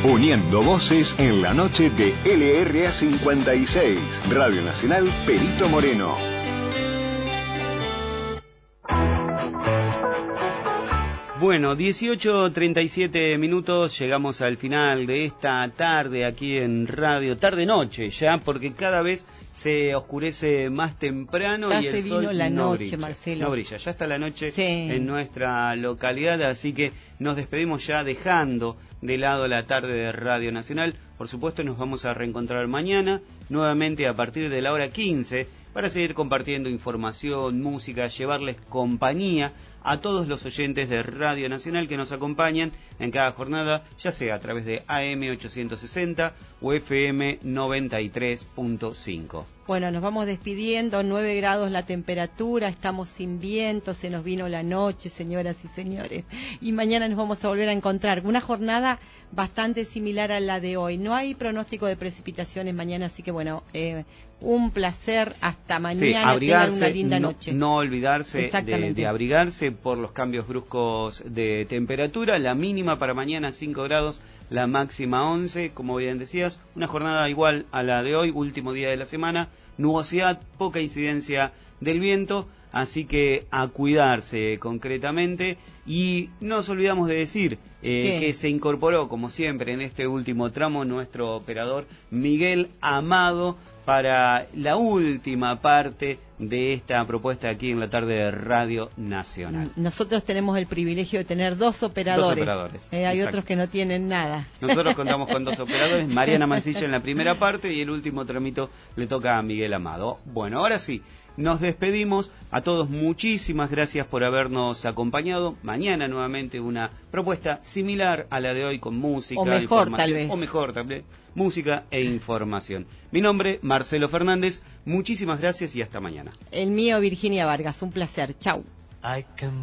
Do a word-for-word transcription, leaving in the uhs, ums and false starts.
Uniendo voces en la noche de L R A cincuenta y seis, Radio Nacional Perito Moreno. Bueno, dieciocho treinta y siete minutos, llegamos al final de esta tarde aquí en radio, tarde-noche ya, porque cada vez se oscurece más temprano ya y el se vino sol la no noche, brilla, Marcelo. no brilla, ya está la noche sí. en nuestra localidad, así que nos despedimos ya dejando de lado la tarde de Radio Nacional. Por supuesto nos vamos a reencontrar mañana, nuevamente a partir de la hora quince, para seguir compartiendo información, música, llevarles compañía a todos los oyentes de Radio Nacional que nos acompañan en cada jornada, ya sea a través de A M ochocientos sesenta o F M noventa y tres punto cinco. Bueno, nos vamos despidiendo, nueve grados la temperatura, estamos sin viento, se nos vino la noche, señoras y señores, y mañana nos vamos a volver a encontrar. Una jornada bastante similar a la de hoy. No hay pronóstico de precipitaciones mañana, así que bueno, eh, un placer, hasta mañana, sí, abrigarse, tengan una linda no, noche. No olvidarse de, de abrigarse por los cambios bruscos de temperatura, la mínima para mañana cinco grados, la máxima once, como bien decías, una jornada igual a la de hoy, último día de la semana, nubosidad, poca incidencia del viento, así que a cuidarse concretamente. Y no nos olvidamos de decir eh, que se incorporó, como siempre, en este último tramo nuestro operador Miguel Amado para la última parte de esta propuesta aquí en la tarde de Radio Nacional. Nosotros tenemos el privilegio de tener dos operadores. Dos operadores. Eh, hay otros que no tienen nada. Nosotros contamos con dos operadores, Mariana Mancilla en la primera parte y el último tramito le toca a Miguel Amado. Bueno, ahora sí, nos despedimos. A todos muchísimas gracias por habernos acompañado. Mañana nuevamente una propuesta similar a la de hoy con música, o mejor información, tal vez. O mejor tal vez, música e información. Mi nombre, Marcelo Fernández. Muchísimas gracias y hasta mañana. El mío, Virginia Vargas. Un placer. Chau.